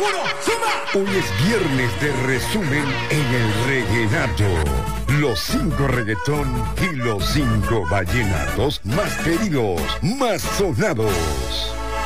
Hoy es viernes de resumen en el Reguenato. Los 5 reggaetón y los 5 vallenatos más pedidos, más sonados.